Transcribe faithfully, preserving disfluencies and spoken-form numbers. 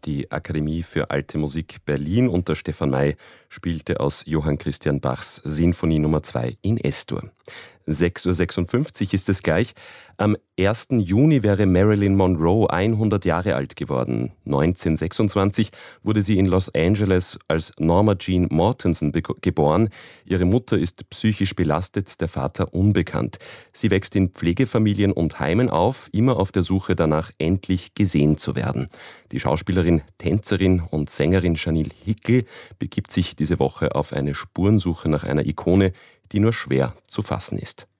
Die Akademie für Alte Musik Berlin unter Stefan May spielte aus Johann Christian Bachs Sinfonie Nummer zwei in S-Dur. sechs Uhr sechsundfünfzig ist es gleich. Am ersten Juni wäre Marilyn Monroe hundert Jahre alt geworden. neunzehnhundertsechsundzwanzig wurde sie in Los Angeles als Norma Jean Mortensen geboren. Ihre Mutter ist psychisch belastet, der Vater unbekannt. Sie wächst in Pflegefamilien und Heimen auf, immer auf der Suche danach, endlich gesehen zu werden. Die Schauspielerin, Tänzerin und Sängerin Jeanine Hickel begibt sich diese Woche auf eine Spurensuche nach einer Ikone, die nur schwer zu fassen ist.